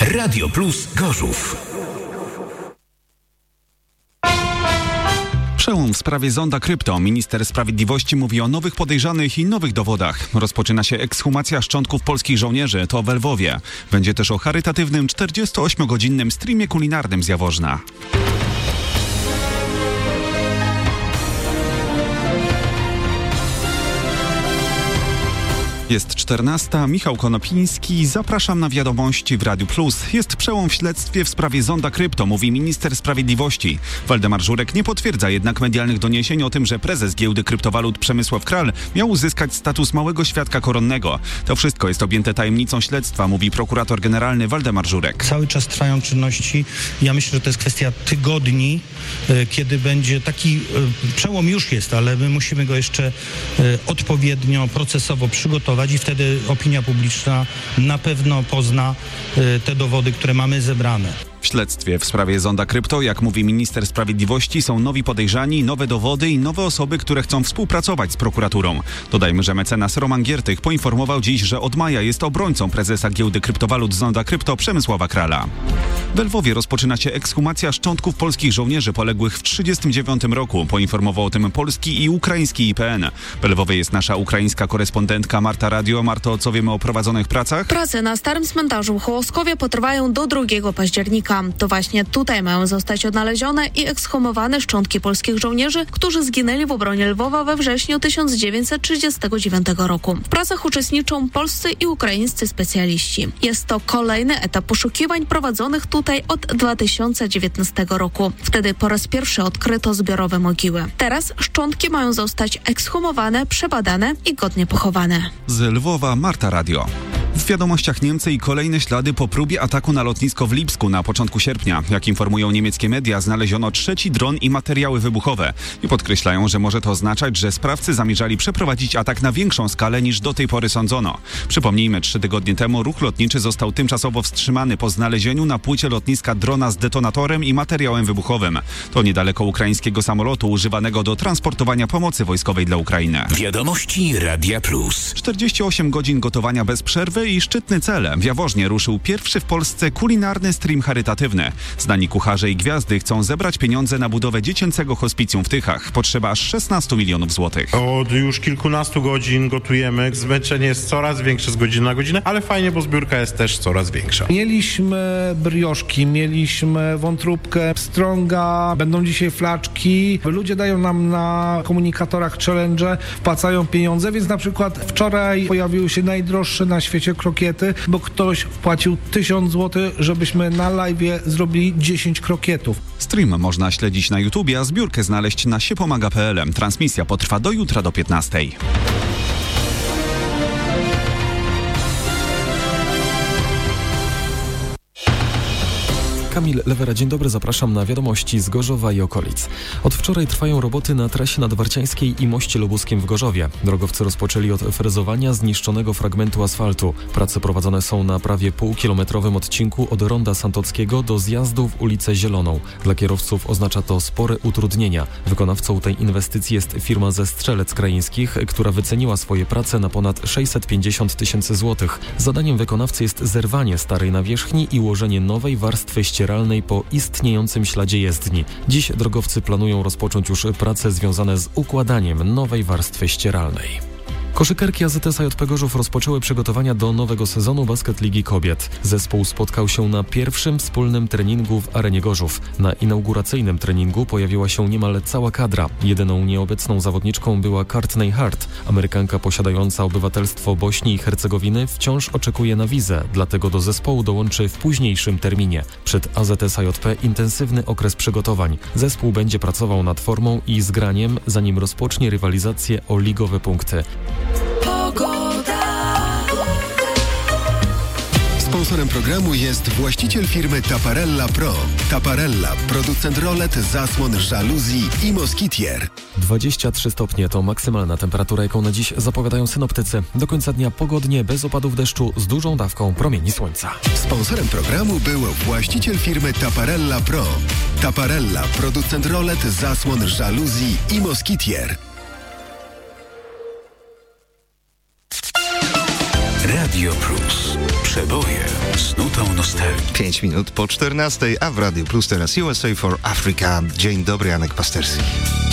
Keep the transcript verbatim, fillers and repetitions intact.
Radio Plus Gorzów. Przełom w sprawie zonda krypto. Minister sprawiedliwości mówi o nowych podejrzanych i nowych dowodach. Rozpoczyna się ekshumacja szczątków polskich żołnierzy. To w Lwowie. Będzie też o charytatywnym czterdziestoośmiogodzinnym streamie kulinarnym z Jaworzna. Jest czternasta. Michał Konopiński. Zapraszam na wiadomości w Radiu Plus. Jest przełom w śledztwie w sprawie zonda krypto, mówi minister sprawiedliwości. Waldemar Żurek nie potwierdza jednak medialnych doniesień o tym, że prezes giełdy kryptowalut Przemysław Kral miał uzyskać status małego świadka koronnego. To wszystko jest objęte tajemnicą śledztwa, mówi prokurator generalny Waldemar Żurek. Cały czas trwają czynności. Ja myślę, że to jest kwestia tygodni, kiedy będzie taki przełom już jest, ale my musimy go jeszcze odpowiednio procesowo przygotować i wtedy opinia publiczna na pewno pozna te dowody, które mamy zebrane. W śledztwie w sprawie zonda krypto, jak mówi minister sprawiedliwości, są nowi podejrzani, nowe dowody i nowe osoby, które chcą współpracować z prokuraturą. Dodajmy, że mecenas Roman Giertych poinformował dziś, że od maja jest obrońcą prezesa giełdy kryptowalut zonda krypto Przemysława Krala. W Lwowie rozpoczyna się ekshumacja szczątków polskich żołnierzy poległych w tysiąc dziewięćset trzydziestym dziewiątym roku. Poinformował o tym polski i ukraiński I P N. W Lwowie jest nasza ukraińska korespondentka Marta Radio. Marto, co wiemy o prowadzonych pracach? Prace na Starym Cmentarzu w Hołoskowie potrwają do drugiego października. To właśnie tutaj mają zostać odnalezione i ekshumowane szczątki polskich żołnierzy, którzy zginęli w obronie Lwowa we wrześniu tysiąc dziewięćset trzydziestego dziewiątego roku. W pracach uczestniczą polscy i ukraińscy specjaliści. Jest to kolejny etap poszukiwań prowadzonych tutaj od dwa tysiące dziewiętnastego roku. Wtedy po raz pierwszy odkryto zbiorowe mogiły. Teraz szczątki mają zostać ekshumowane, przebadane i godnie pochowane. Z Lwowa Marta Radio. W wiadomościach Niemcy i kolejne ślady po próbie ataku na lotnisko w Lipsku na początku sierpnia. Jak informują niemieckie media, znaleziono trzeci dron i materiały wybuchowe. I podkreślają, że może to oznaczać, że sprawcy zamierzali przeprowadzić atak na większą skalę niż do tej pory sądzono. Przypomnijmy, trzy tygodnie temu ruch lotniczy został tymczasowo wstrzymany po znalezieniu na płycie lotniska drona z detonatorem i materiałem wybuchowym. To niedaleko ukraińskiego samolotu używanego do transportowania pomocy wojskowej dla Ukrainy. Wiadomości Radia Plus. czterdzieści osiem godzin gotowania bez przerwy i szczytny cel. W Jaworznie ruszył pierwszy w Polsce kulinarny stream charytatywny. Znani kucharze i gwiazdy chcą zebrać pieniądze na budowę dziecięcego hospicjum w Tychach. Potrzeba aż szesnaście milionów złotych. Od już kilkunastu godzin gotujemy. Zmęczenie jest coraz większe z godziny na godzinę, ale fajnie, bo zbiórka jest też coraz większa. Mieliśmy brioszki, mieliśmy wątróbkę, pstrąga, będą dzisiaj flaczki. Ludzie dają nam na komunikatorach challenge, wpłacają pieniądze, więc na przykład wczoraj pojawiły się najdroższe na świecie krokiety, bo ktoś wpłacił tysiąc złotych, żebyśmy na live'ie zrobili dziesięć krokietów. Stream można śledzić na YouTubie, a zbiórkę znaleźć na siepomaga kropka pe el. Transmisja potrwa do jutra do piętnastej. Kamil Lewera, dzień dobry, zapraszam na wiadomości z Gorzowa i okolic. Od wczoraj trwają roboty na trasie nadwarciańskiej i moście lubuskim w Gorzowie. Drogowcy rozpoczęli od frezowania zniszczonego fragmentu asfaltu. Prace prowadzone są na prawie półkilometrowym odcinku od Ronda Santockiego do zjazdu w ulicę Zieloną. Dla kierowców oznacza to spore utrudnienia. Wykonawcą tej inwestycji jest firma ze Strzelec Krajeńskich, która wyceniła swoje prace na ponad sześćset pięćdziesiąt tysięcy złotych. Zadaniem wykonawcy jest zerwanie starej nawierzchni i ułożenie nowej warstwy ścieralnej po istniejącym śladzie jezdni. Dziś drogowcy planują rozpocząć już prace związane z układaniem nowej warstwy ścieralnej. Koszykarki A Z S A J P Gorzów rozpoczęły przygotowania do nowego sezonu Basket Ligi Kobiet. Zespół spotkał się na pierwszym wspólnym treningu w Arenie Gorzów. Na inauguracyjnym treningu pojawiła się niemal cała kadra. Jedyną nieobecną zawodniczką była Courtney Hart. Amerykanka posiadająca obywatelstwo Bośni i Hercegowiny wciąż oczekuje na wizę, dlatego do zespołu dołączy w późniejszym terminie. Przed A Z S A J P intensywny okres przygotowań. Zespół będzie pracował nad formą i zgraniem, zanim rozpocznie rywalizację o ligowe punkty. Sponsorem programu jest właściciel firmy Taparella Pro. Taparella, producent rolet, zasłon, żaluzji i moskitier. dwadzieścia trzy stopnie to maksymalna temperatura, jaką na dziś zapowiadają synoptycy. Do końca dnia pogodnie, bez opadów deszczu, z dużą dawką promieni słońca. Sponsorem programu był właściciel firmy Taparella Pro. Taparella, producent rolet, zasłon, żaluzji i moskitier. Radio Plus. Przeboje z nutą nostalgii. Pięć minut po czternastej, a w Radio Plus teraz U S A for Africa. Dzień dobry, Janek Pasterski.